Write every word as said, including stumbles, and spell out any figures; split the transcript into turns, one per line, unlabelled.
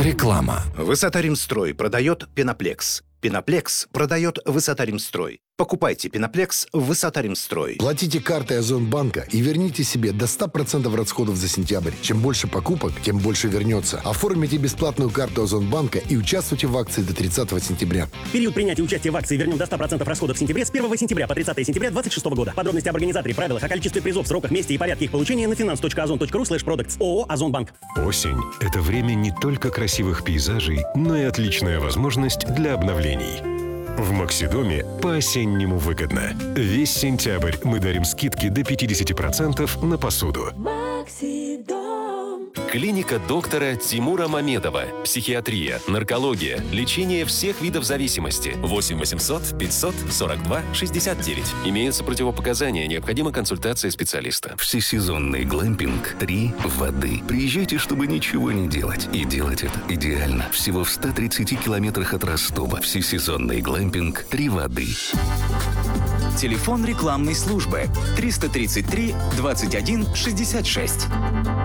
Реклама.
Высота-Римстрой продает Пеноплекс. Пеноплекс продает Высота-Римстрой. Покупайте Пеноплекс в Высота-Римстрой.
Платите картой Озонбанка и верните себе до ста процентов расходов за сентябрь. Чем больше покупок, тем больше вернется. Оформите бесплатную карту Озонбанка и участвуйте в акции до тридцатого сентября.
Период принятия участия в акции «Вернем до ста процентов расходов в сентябре» с первого сентября по тридцатое сентября две тысячи двадцать шестого года. Подробности об организаторе, правилах, о количестве призов, сроках, месте и порядке их получения на finance точка озон точка ру слэш продактс. ООО «Озонбанк».
Осень – это время не только красивых пейзажей, но и отличная возможность для обновлений. В Максидоме по-осеннему выгодно. Весь сентябрь мы дарим скидки до пятидесяти процентов на посуду.
Клиника доктора Тимура Мамедова. Психиатрия, наркология, лечение всех видов зависимости. восемь восемьсот пятьсот сорок два шестьдесят девять. Имеются противопоказания, необходима консультация специалиста.
Всесезонный глэмпинг «Три воды». Приезжайте, чтобы ничего не делать. И делать это идеально. Всего в ста тридцати километрах от Ростова. Всесезонный глэмпинг «Три воды».
Телефон рекламной службы триста тридцать три двадцать один шестьдесят шесть.